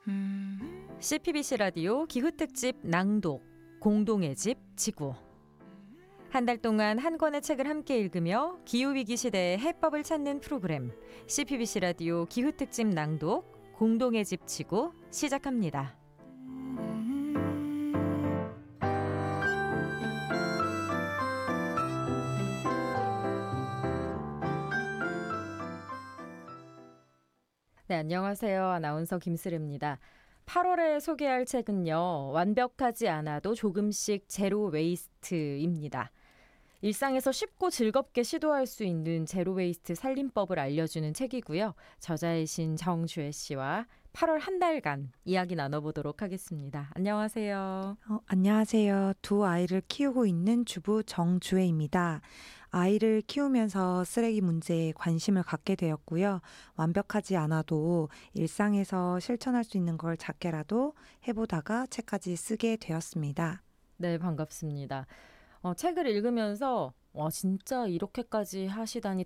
CPBC 라디오 기후특집 낭독 공동의 집 지구. 한 달 동안 한 권의 책을 함께 읽으며 기후위기 시대의 해법을 찾는 프로그램 CPBC 라디오 기후특집 낭독 공동의 집 지구 시작합니다. 네, 안녕하세요. 아나운서 김슬입니다. 8월에 소개할 책은요, 완벽하지 않아도 조금씩 제로 웨이스트입니다. 일상에서 쉽고 즐겁게 시도할 수 있는 제로 웨이스트 살림법을 알려주는 책이고요. 저자이신 정주혜 씨와 8월 한 달간 이야기 나눠보도록 하겠습니다. 안녕하세요. 안녕하세요. 두 아이를 키우고 있는 주부 정주혜입니다. 아이를 키우면서 쓰레기 문제에 관심을 갖게 되었고요. 완벽하지 않아도 일상에서 실천할 수 있는 걸 작게라도 해보다가 책까지 쓰게 되었습니다. 네, 반갑습니다. 책을 읽으면서 진짜 이렇게까지 하시다니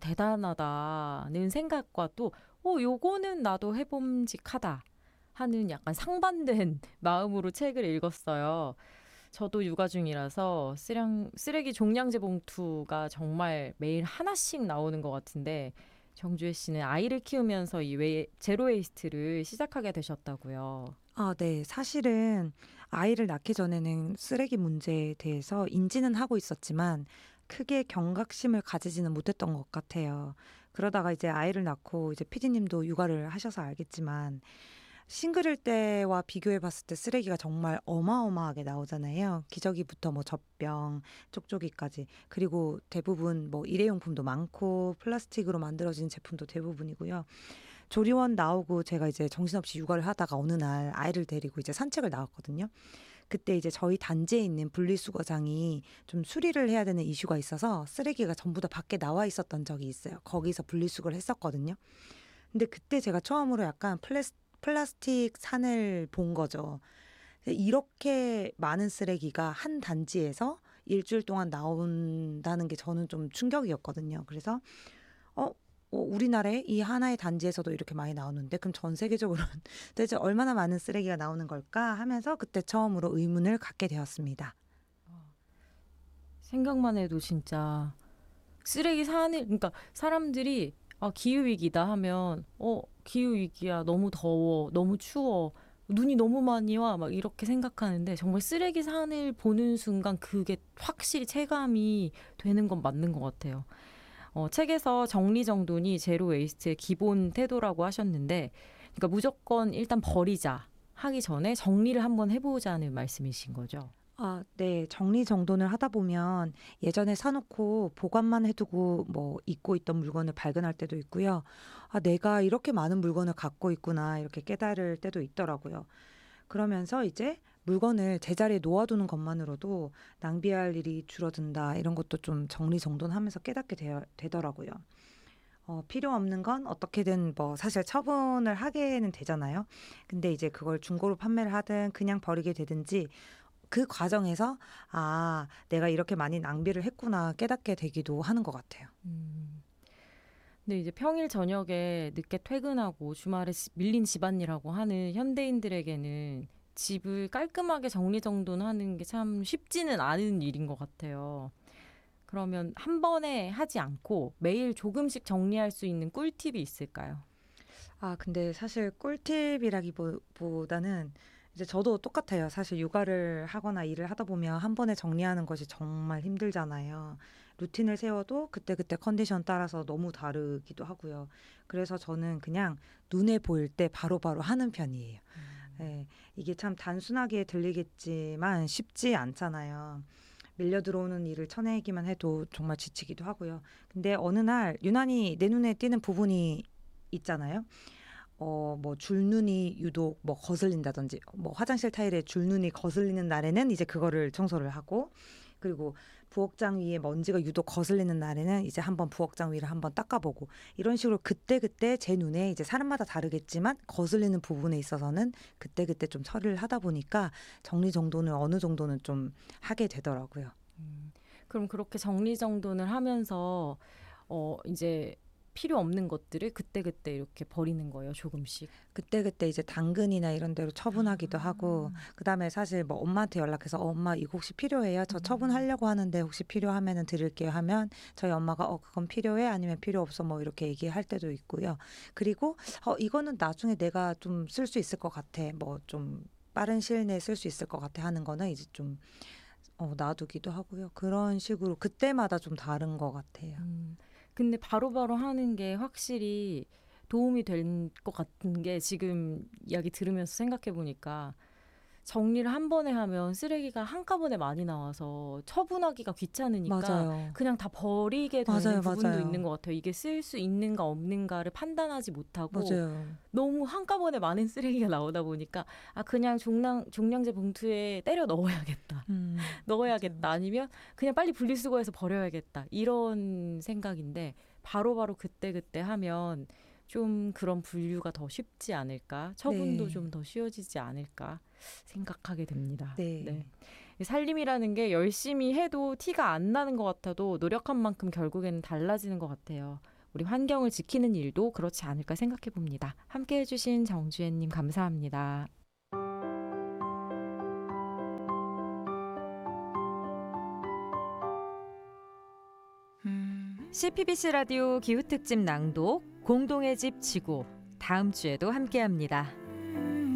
대단하다는 생각과 또 요거는 나도 해봄직하다 하는 약간 상반된 마음으로 책을 읽었어요. 저도 육아 중이라서 쓰레기 종량제 봉투가 정말 매일 하나씩 나오는 것 같은데 정주혜 씨는 아이를 키우면서 이 제로 웨이스트를 시작하게 되셨다고요. 네. 사실은 아이를 낳기 전에는 쓰레기 문제에 대해서 인지는 하고 있었지만 크게 경각심을 가지지는 못했던 것 같아요. 그러다가 이제 아이를 낳고 이제 PD님도 육아를 하셔서 알겠지만 싱글일 때와 비교해 봤을 때 쓰레기가 정말 어마어마하게 나오잖아요. 기저귀부터 젖병, 쪽쪽이까지. 그리고 대부분 일회용품도 많고 플라스틱으로 만들어진 제품도 대부분이고요. 조리원 나오고 제가 이제 정신없이 육아를 하다가 어느 날 아이를 데리고 이제 산책을 나왔거든요. 그때 이제 저희 단지에 있는 분리수거장이 좀 수리를 해야 되는 이슈가 있어서 쓰레기가 전부 다 밖에 나와 있었던 적이 있어요. 거기서 분리수거를 했었거든요. 근데 그때 제가 처음으로 약간 플라스틱 산을 본 거죠. 이렇게 많은 쓰레기가 한 단지에서 일주일 동안 나온다는 게 저는 좀 충격이었거든요. 그래서 우리나라에 이 하나의 단지에서도 이렇게 많이 나오는데 그럼 전 세계적으로는 도대체 얼마나 많은 쓰레기가 나오는 걸까 하면서 그때 처음으로 의문을 갖게 되었습니다. 생각만 해도 진짜 쓰레기 산을, 그러니까 사람들이 기후위기다 하면 기후위기야, 너무 더워, 너무 추워, 눈이 너무 많이 와, 막 이렇게 생각하는데 정말 쓰레기 산을 보는 순간 그게 확실히 체감이 되는 건 맞는 것 같아요. 책에서 정리정돈이 제로 웨이스트의 기본 태도라고 하셨는데, 그러니까 무조건 일단 버리자 하기 전에 정리를 한번 해보자는 말씀이신 거죠? 네. 정리정돈을 하다 보면 예전에 사놓고 보관만 해두고 잊고 있던 물건을 발견할 때도 있고요. 내가 이렇게 많은 물건을 갖고 있구나 이렇게 깨달을 때도 있더라고요. 그러면서 이제 물건을 제자리에 놓아두는 것만으로도 낭비할 일이 줄어든다 이런 것도 좀 정리정돈하면서 깨닫게 되더라고요. 필요 없는 건 어떻게든 사실 처분을 하게는 되잖아요. 근데 이제 그걸 중고로 판매를 하든 그냥 버리게 되든지 그 과정에서 내가 이렇게 많이 낭비를 했구나 깨닫게 되기도 하는 것 같아요. 근데 이제 평일 저녁에 늦게 퇴근하고 주말에 밀린 집안일하고 하는 현대인들에게는 집을 깔끔하게 정리정돈하는 게 참 쉽지는 않은 일인 것 같아요. 그러면 한 번에 하지 않고 매일 조금씩 정리할 수 있는 꿀팁이 있을까요? 근데 사실 꿀팁이라기보다는 이제 저도 똑같아요. 사실 육아를 하거나 일을 하다 보면 한 번에 정리하는 것이 정말 힘들잖아요. 루틴을 세워도 그때그때 컨디션 따라서 너무 다르기도 하고요. 그래서 저는 그냥 눈에 보일 때 바로바로 하는 편이에요. 네, 이게 참 단순하게 들리겠지만 쉽지 않잖아요. 밀려 들어오는 일을 쳐내기만 해도 정말 지치기도 하고요. 근데 어느 날 유난히 내 눈에 띄는 부분이 있잖아요. 줄눈이 유독 거슬린다든지, 화장실 타일에 줄눈이 거슬리는 날에는 이제 그거를 청소를 하고, 그리고 부엌장 위에 먼지가 유독 거슬리는 날에는 이제 한번 부엌장 위를 한번 닦아보고, 이런 식으로 그때그때 제 눈에 이제 사람마다 다르겠지만 거슬리는 부분에 있어서는 그때그때 좀 처리를 하다 보니까 정리정돈을 어느 정도는 좀 하게 되더라고요. 그럼 그렇게 정리정돈을 하면서 이제 필요 없는 것들을 그때그때 이렇게 버리는 거예요, 조금씩. 그때그때 이제 당근이나 이런 데로 처분하기도 하고, 아. 그다음에 사실 뭐 엄마한테 연락해서 엄마 이거 혹시 필요해요? 저 음. 처분하려고 하는데 혹시 필요하면은 드릴게요 하면 저희 엄마가 그건 필요해? 아니면 필요 없어? 뭐 이렇게 얘기할 때도 있고요. 그리고 이거는 나중에 내가 좀 쓸 수 있을 것 같아. 뭐 좀 빠른 시일 내에 쓸 수 있을 것 같아 하는 거는 이제 좀 놔두기도 하고요. 그런 식으로 그때마다 좀 다른 것 같아요. 근데 바로바로 하는 게 확실히 도움이 될 것 같은 게 지금 이야기 들으면서 생각해 보니까 정리를 한 번에 하면 쓰레기가 한꺼번에 많이 나와서 처분하기가 귀찮으니까 맞아요. 그냥 다 버리게 되는 맞아요, 부분도 있는 맞아요. 것 같아요. 이게 쓸 수 있는가 없는가를 판단하지 못하고 맞아요. 너무 한꺼번에 많은 쓰레기가 나오다 보니까 그냥 종량제 봉투에 때려 넣어야겠다. 넣어야겠다. 맞아요. 아니면 그냥 빨리 분리수거해서 버려야겠다. 이런 생각인데 바로바로 그때그때 하면 좀 그런 분류가 더 쉽지 않을까? 처분도 네. 좀 더 쉬워지지 않을까 생각하게 됩니다. 네. 네. 살림이라는 게 열심히 해도 티가 안 나는 것 같아도 노력한 만큼 결국에는 달라지는 것 같아요. 우리 환경을 지키는 일도 그렇지 않을까 생각해 봅니다. 함께 해주신 정주혜님 감사합니다. CPBC 라디오 기후특집 낭독 공동의 집 지구 다음 주에도 함께합니다.